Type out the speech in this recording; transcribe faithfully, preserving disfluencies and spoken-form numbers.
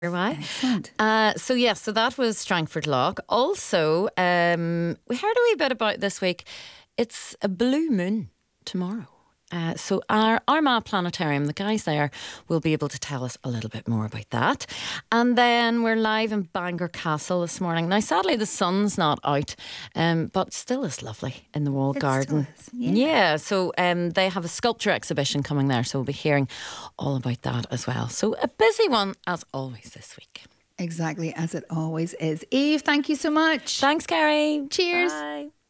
Why? Excellent. Uh, so yes, so that was Strangford Lough. Also, um, we heard a wee bit about this week. It's a blue moon tomorrow. Uh, so our Armagh Planetarium, the guys there will be able to tell us a little bit more about that. And then we're live in Bangor Castle this morning. Now, sadly, the sun's not out, um, but still is lovely in the walled It garden. still is, yeah. yeah, so um, they have a sculpture exhibition coming there, so we'll be hearing all about that as well. So a busy one, as always, this week. Exactly as it always is. Eve, thank you so much. Thanks, Gary. Cheers. Bye.